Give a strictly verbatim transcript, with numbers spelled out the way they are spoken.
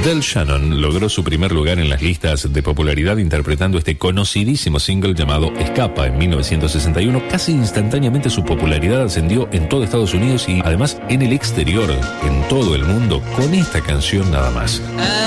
Del Shannon logró su primer lugar en las listas de popularidad interpretando este conocidísimo single llamado Escapa en mil novecientos sesenta y uno. Casi instantáneamente su popularidad ascendió en todo Estados Unidos y además en el exterior, en todo el mundo, con esta canción nada más.